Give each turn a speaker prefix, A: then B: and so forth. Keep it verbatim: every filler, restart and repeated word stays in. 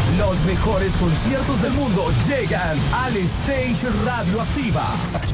A: Los mejores conciertos del mundo llegan al Stage Radioactiva.